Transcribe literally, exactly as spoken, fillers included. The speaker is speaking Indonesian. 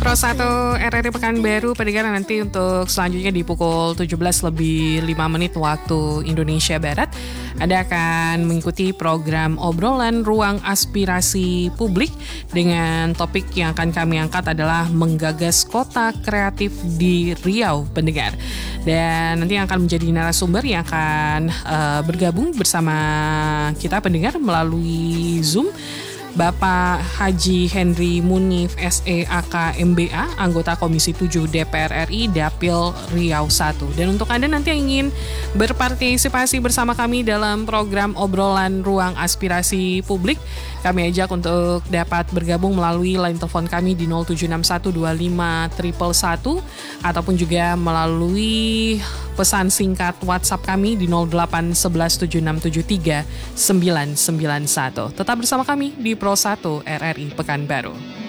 Pro satu R R I Pekanbaru, pendengar, nanti untuk selanjutnya di pukul tujuh belas lebih lima menit waktu Indonesia Barat, Anda akan mengikuti program obrolan Ruang Aspirasi Publik dengan topik yang akan kami angkat adalah menggagas kota kreatif di Riau, pendengar. Dan nanti yang akan menjadi narasumber yang akan uh, bergabung bersama kita, pendengar, melalui Zoom, Bapak Haji Henry Munif S E A K M B A, anggota Komisi tujuh D P R R I Dapil Riau satu. Dan untuk Anda nanti yang ingin berpartisipasi bersama kami dalam program obrolan Ruang Aspirasi Publik, kami ajak untuk dapat bergabung melalui line telepon kami di nol tujuh enam satu dua lima satu satu satu ataupun juga melalui pesan singkat WhatsApp kami di nol delapan satu satu tujuh enam tujuh tiga sembilan sembilan satu. Tetap bersama kami di Pro satu R R I Pekanbaru.